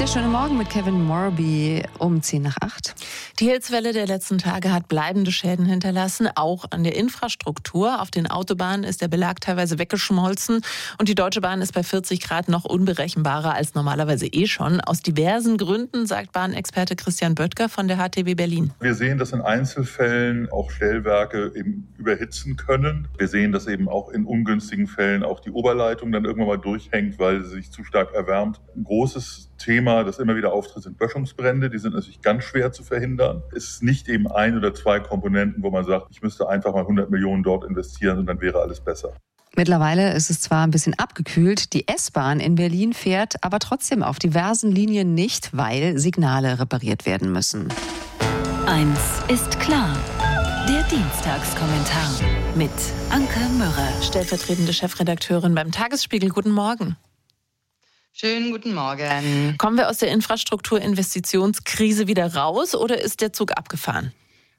Der schöne Morgen mit Kevin Morby um 7:50. Die Hitzewelle der letzten Tage hat bleibende Schäden hinterlassen, auch an der Infrastruktur. Auf den Autobahnen ist der Belag teilweise weggeschmolzen und die Deutsche Bahn ist bei 40 Grad noch unberechenbarer als normalerweise schon. Aus diversen Gründen, sagt Bahnexperte Christian Böttger von der HTW Berlin. Wir sehen, dass in Einzelfällen auch Stellwerke eben überhitzen können. Wir sehen, dass eben auch in ungünstigen Fällen auch die Oberleitung dann irgendwann mal durchhängt, weil sie sich zu stark erwärmt. Ein großes Thema, das immer wieder auftritt, sind Böschungsbrände. Die sind natürlich ganz schwer zu verhindern. Es ist nicht eben ein oder zwei Komponenten, wo man sagt, ich müsste einfach mal 100 Millionen dort investieren und dann wäre alles besser. Mittlerweile ist es zwar ein bisschen abgekühlt, die S-Bahn in Berlin fährt aber trotzdem auf diversen Linien nicht, weil Signale repariert werden müssen. Eins ist klar. Der Dienstagskommentar mit Anke Mürre, stellvertretende Chefredakteurin beim Tagesspiegel. Guten Morgen. Schönen guten Morgen. Kommen wir aus der Infrastrukturinvestitionskrise wieder raus oder ist der Zug abgefahren?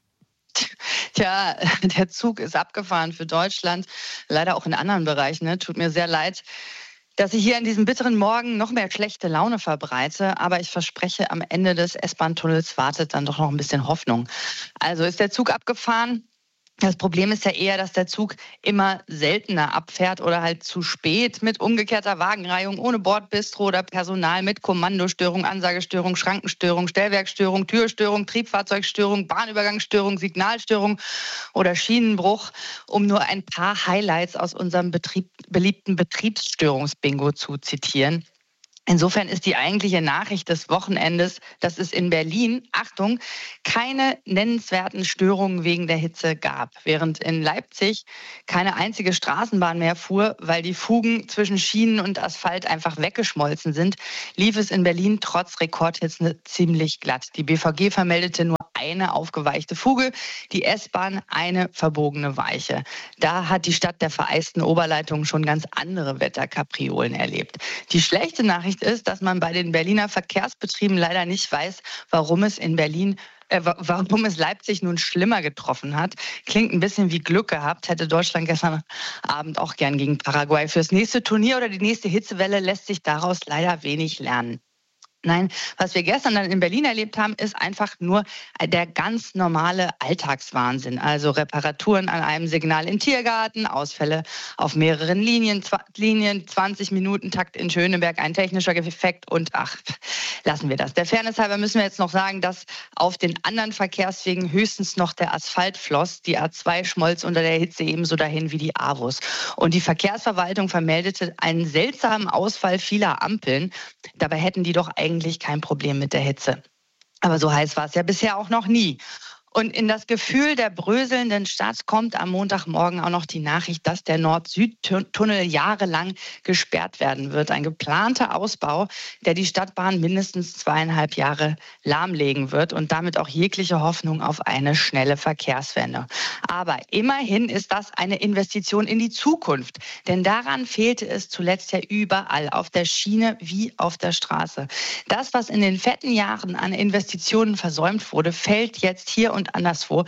Tja, der Zug ist abgefahren für Deutschland, leider auch in anderen Bereichen. Ne? Tut mir sehr leid, dass ich hier an diesem bitteren Morgen noch mehr schlechte Laune verbreite. Aber ich verspreche, am Ende des S-Bahn-Tunnels wartet dann doch noch ein bisschen Hoffnung. Also ist der Zug abgefahren? Das Problem ist ja eher, dass der Zug immer seltener abfährt oder halt zu spät mit umgekehrter Wagenreihung, ohne Bordbistro oder Personal, mit Kommandostörung, Ansagestörung, Schrankenstörung, Stellwerkstörung, Türstörung, Triebfahrzeugstörung, Bahnübergangsstörung, Signalstörung oder Schienenbruch, um nur ein paar Highlights aus unserem beliebten Betriebsstörungsbingo zu zitieren. Insofern ist die eigentliche Nachricht des Wochenendes, dass es in Berlin, Achtung, keine nennenswerten Störungen wegen der Hitze gab. Während in Leipzig keine einzige Straßenbahn mehr fuhr, weil die Fugen zwischen Schienen und Asphalt einfach weggeschmolzen sind, lief es in Berlin trotz Rekordhitze ziemlich glatt. Die BVG vermeldete nur eine aufgeweichte Fuge, die S-Bahn eine verbogene Weiche. Da hat die Stadt der vereisten Oberleitung schon ganz andere Wetterkapriolen erlebt. Die schlechte Nachricht ist, dass man bei den Berliner Verkehrsbetrieben leider nicht weiß, warum es Leipzig nun schlimmer getroffen hat. Klingt ein bisschen wie Glück gehabt, hätte Deutschland gestern Abend auch gern gegen Paraguay. Fürs nächste Turnier oder die nächste Hitzewelle lässt sich daraus leider wenig lernen. Nein, was wir gestern dann in Berlin erlebt haben, ist einfach nur der ganz normale Alltagswahnsinn. Also Reparaturen an einem Signal im Tiergarten, Ausfälle auf mehreren Linien, 20-Minuten-Takt in Schöneberg, ein technischer Defekt und lassen wir das. Der Fairness halber müssen wir jetzt noch sagen, dass auf den anderen Verkehrswegen höchstens noch der Asphalt floss. Die A2 schmolz unter der Hitze ebenso dahin wie die AWUS. Und die Verkehrsverwaltung vermeldete einen seltsamen Ausfall vieler Ampeln. Dabei hätten die doch eigentlich kein Problem mit der Hitze. Aber so heiß war es ja bisher auch noch nie. Und in das Gefühl der bröselnden Stadt kommt am Montagmorgen auch noch die Nachricht, dass der Nord-Süd-Tunnel jahrelang gesperrt werden wird. Ein geplanter Ausbau, der die Stadtbahn mindestens 2,5 Jahre lahmlegen wird und damit auch jegliche Hoffnung auf eine schnelle Verkehrswende. Aber immerhin ist das eine Investition in die Zukunft. Denn daran fehlte es zuletzt ja überall, auf der Schiene wie auf der Straße. Das, was in den fetten Jahren an Investitionen versäumt wurde, fällt jetzt hier und anderswo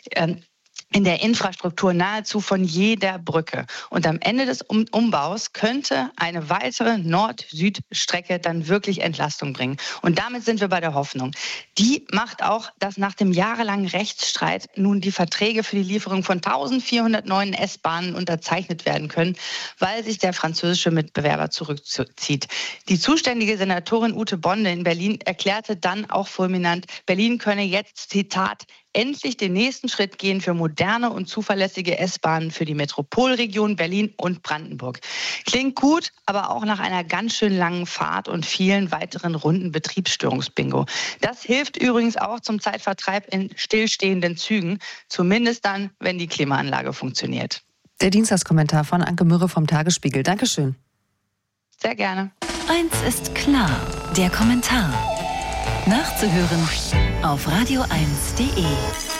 in der Infrastruktur nahezu von jeder Brücke. Und am Ende des Umbaus könnte eine weitere Nord-Süd-Strecke dann wirklich Entlastung bringen. Und damit sind wir bei der Hoffnung. Die macht auch, dass nach dem jahrelangen Rechtsstreit nun die Verträge für die Lieferung von 1400 neuen S-Bahnen unterzeichnet werden können, weil sich der französische Mitbewerber zurückzieht. Die zuständige Senatorin Ute Bonde in Berlin erklärte dann auch fulminant, Berlin könne jetzt, Zitat, endlich den nächsten Schritt gehen für moderne und zuverlässige S-Bahnen für die Metropolregion Berlin und Brandenburg. Klingt gut, aber auch nach einer ganz schön langen Fahrt und vielen weiteren Runden Betriebsstörungsbingo. Das hilft übrigens auch zum Zeitvertreib in stillstehenden Zügen, zumindest dann, wenn die Klimaanlage funktioniert. Der Dienstagskommentar von Anke Mürre vom Tagesspiegel. Dankeschön. Sehr gerne. Eins ist klar, der Kommentar. Nachzuhören auf radio1.de.